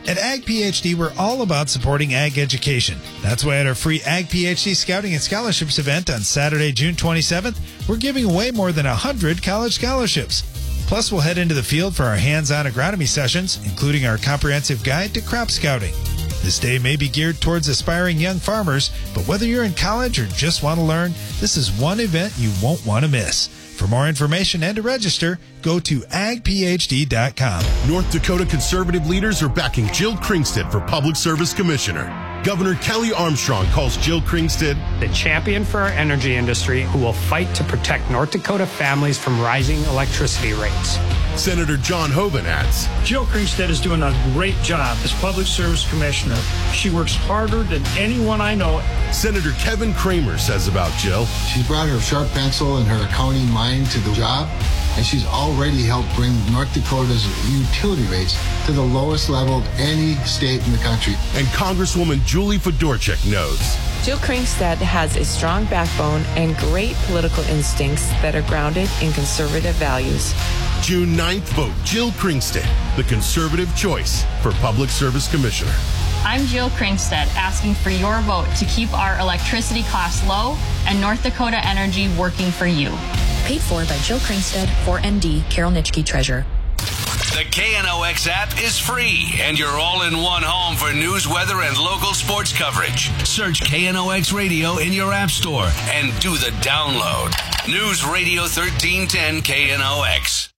At Ag PhD, we're all about supporting ag education. That's why at our free Ag PhD Scouting and Scholarships event on Saturday, June 27th, we're giving away more than 100 college scholarships. Plus, we'll head into the field for our hands-on agronomy sessions, including our comprehensive guide to crop scouting. This day may be geared towards aspiring young farmers, but whether you're in college or just want to learn, this is one event you won't want to miss. For more information and to register, go to agphd.com. North Dakota conservative leaders are backing Jill Kringstad for Public Service Commissioner. Governor Kelly Armstrong calls Jill Kringstad the champion for our energy industry who will fight to protect North Dakota families from rising electricity rates. Senator John Hoeven adds, Jill Kringstad is doing a great job as Public Service Commissioner. She works harder than anyone I know. Senator Kevin Kramer says about Jill, she's brought her sharp pencil and her accounting mind to the job, and she's already helped bring North Dakota's utility rates to the lowest level of any state in the country. And Congresswoman Julie Fedorchak knows Jill Kringstad has a strong backbone and great political instincts that are grounded in conservative values. June 9th, vote Jill Kringstad, the conservative choice for Public Service Commissioner. I'm Jill Kringstad, asking for your vote to keep our electricity costs low and North Dakota Energy working for you. Paid for by Jill Kringstad, 4ND, Carol Nitschke, Treasurer. The KNOX app is free, and you're all in one home for news, weather, and local sports coverage. Search KNOX Radio in your app store and do the download. News Radio 1310 KNOX.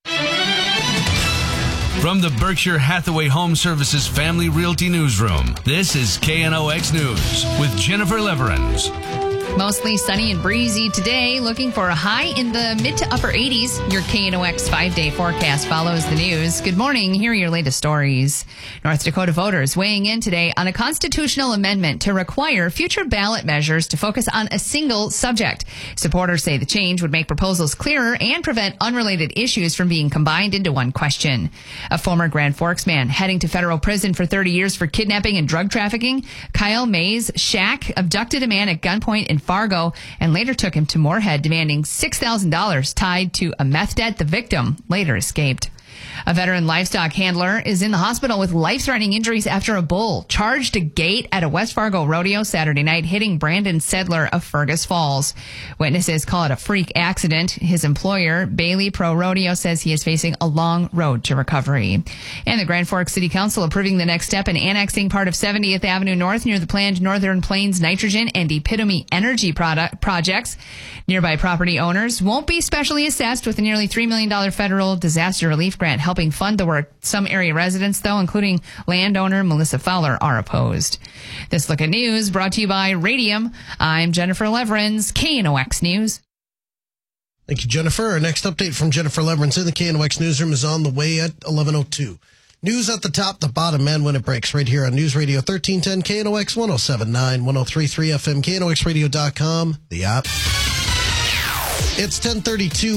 From the Berkshire Hathaway Home Services Family Realty Newsroom, this is KNOX News with Jennifer Leverins. Mostly sunny and breezy today, looking for a high in the mid to upper 80s. Your KNOX 5-day forecast follows the news. Good morning. Here are your latest stories. North Dakota voters weighing in today on a constitutional amendment to require future ballot measures to focus on a single subject. Supporters say the change would make proposals clearer and prevent unrelated issues from being combined into one question. A former Grand Forks man heading to federal prison for 30 years for kidnapping and drug trafficking, Kyle Mays Shack abducted a man at gunpoint in Fargo and later took him to Moorhead, demanding $6,000 tied to a meth debt. The victim later escaped. A veteran livestock handler is in the hospital with life-threatening injuries after a bull charged a gate at a West Fargo rodeo Saturday night, hitting Brandon Sedler of Fergus Falls. Witnesses call it a freak accident. His employer, Bailey Pro Rodeo, says he is facing a long road to recovery. And the Grand Forks City Council approving the next step in annexing part of 70th Avenue North near the planned Northern Plains Nitrogen and Epitome Energy projects. Nearby property owners won't be specially assessed, with a nearly $3 million federal disaster relief grant helping fund the work. Some area residents, though, including landowner Melissa Fowler, are opposed. This Look at News brought to you by Radium. I'm Jennifer Leverins, KNOX News. Thank you, Jennifer. Our next update from Jennifer Leverins in the KNOX newsroom is on the way at 11:02. News at the top, the bottom, and when it breaks, right here on News Radio 1310, KNOX 107.9, 103.3 FM, KNOXradio.com, the app. It's 10:32.